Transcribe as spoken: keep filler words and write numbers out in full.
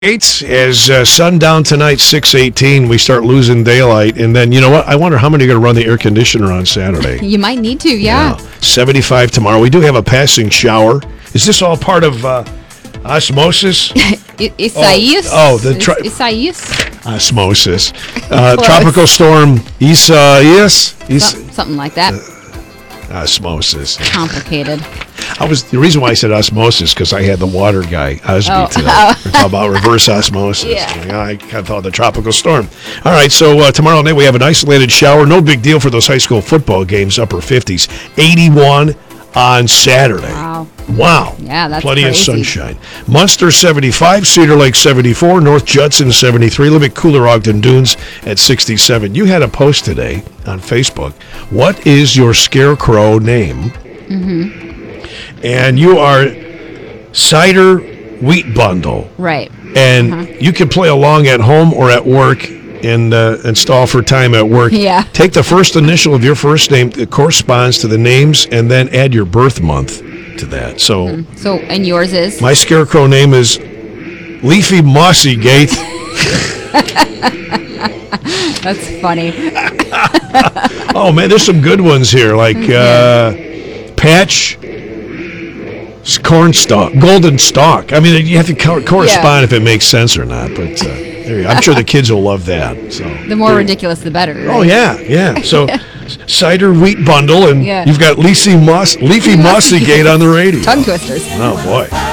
Eight as uh, sundown tonight, six eighteen, we start losing daylight. And then, you know what? I wonder how many are going to run the air conditioner on Saturday. You might need to, yeah. yeah. seventy-five tomorrow. We do have a passing shower. Is this all part of uh, osmosis? I- Isaias? Oh, oh, the tri- Is- Isaias? Osmosis. Uh, Close. tropical storm Isaias? Is- Some- something like that. osmosis. Complicated. I was the reason why I said osmosis because I had the water guy Osby Oh. today. We're talking about reverse osmosis. Yeah. I kind of thought the tropical storm. All right, so uh, tomorrow night we have an isolated shower. No big deal for those high school football games, upper fifties. eighty-one on Saturday. Wow. Wow. Yeah, that's Plenty crazy. of sunshine. Munster seventy-five, Cedar Lake seventy-four, North Judson seventy-three, a little bit cooler Ogden Dunes at sixty-seven. You had a post today on Facebook. What is your scarecrow name? Mm-hmm. And you are Cider Wheat Bundle. Right. And Uh-huh. you can play along at home or at work and uh, install for time at work. Yeah. Take the first initial of your first name that corresponds to the names and then add your birth month to that. So Mm-hmm. So, and yours is? my scarecrow name is Leafy Mossy Gate. That's funny. Oh, man, there's some good ones here, like uh, Patch Cornstalk, Golden Stalk. I mean, you have to co- correspond Yeah. if it makes sense or not, but uh, there you go. I'm sure the kids will love that. So The more ridiculous, the better. Right? Oh, yeah, yeah. So Cider Wheat Bundle, and Yeah. you've got Leafy, Moss, Leafy Mossy Gate on the radio. Tongue twisters. Oh, boy.